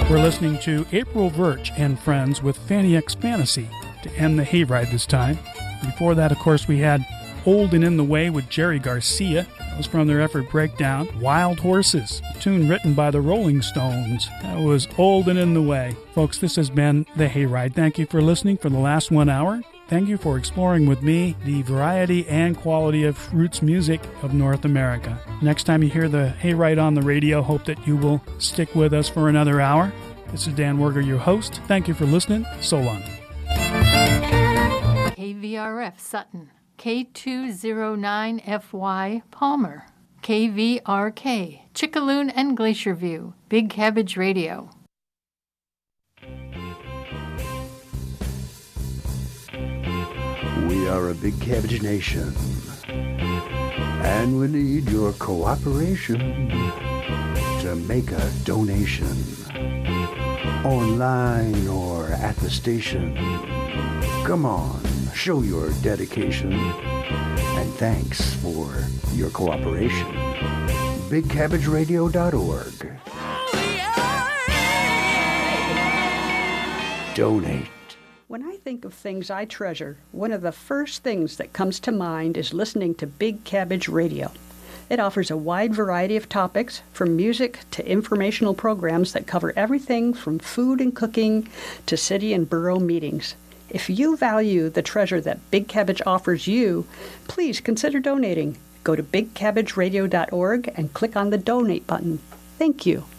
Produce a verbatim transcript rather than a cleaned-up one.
We're listening to April Virch and Friends with Fanny X Fantasy to end the hayride this time. Before that, of course, we had Old and in the Way with Jerry Garcia. That was from their effort Breakdown. Wild Horses, a tune written by the Rolling Stones. That was Old and in the Way. Folks, this has been the hayride. Thank you for listening for the last one hour. Thank you for exploring with me the variety and quality of roots music of North America. Next time you hear the hayride on the radio, hope that you will stick with us for another hour. This is Dan Werger, your host. Thank you for listening. So long. K V R F Sutton, K two oh nine F Y Palmer, K V R K Chickaloon and Glacier View, Big Cabbage Radio. We are a Big Cabbage Nation, and we need your cooperation to make a donation, online or at the station. Come on, show your dedication, and thanks for your cooperation. big cabbage radio dot org. Donate. When I think of things I treasure, one of the first things that comes to mind is listening to Big Cabbage Radio. It offers a wide variety of topics, from music to informational programs that cover everything from food and cooking to city and borough meetings. If you value the treasure that Big Cabbage offers you, please consider donating. Go to big cabbage radio dot org and click on the donate button. Thank you.